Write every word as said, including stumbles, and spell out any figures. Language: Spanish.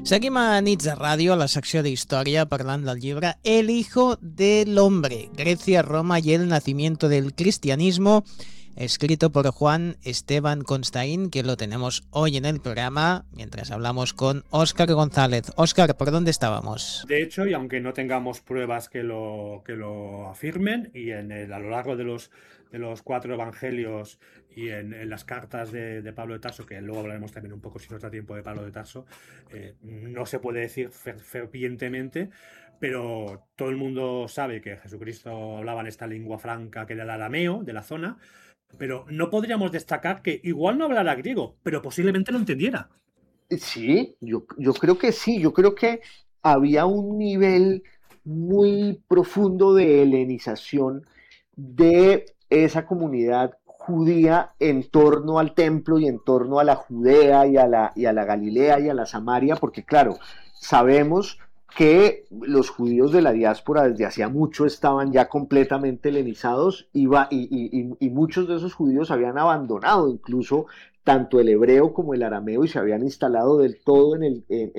Seguim a Nits de Ràdio, a la secció d'Història, parlant del llibre El hijo del hombre, Grecia, Roma y el nacimiento del cristianismo, escrito por Juan Esteban Constaín, que lo tenemos hoy en el programa, mientras hablamos con Óscar González. Óscar, ¿por dónde estábamos? De hecho, y aunque no tengamos pruebas que lo, que lo afirmen, y en el, a lo largo de los, de los cuatro evangelios y en, en las cartas de, de Pablo de Tarso, que luego hablaremos también un poco si nos da tiempo de Pablo de Tarso, eh, no se puede decir fer- fervientemente, pero todo el mundo sabe que Jesucristo hablaba en esta lengua franca que era el arameo de la zona, pero no podríamos destacar que igual no hablara griego, pero posiblemente lo entendiera. Sí, yo, yo creo que sí, yo creo que había un nivel muy profundo de helenización de esa comunidad judía en torno al templo y en torno a la Judea y a la, y a la Galilea y a la Samaria, porque claro, sabemos que los judíos de la diáspora desde hacía mucho estaban ya completamente helenizados y, va- y, y- y- y muchos de esos judíos habían abandonado incluso tanto el hebreo como el arameo y se habían instalado del todo en el, en,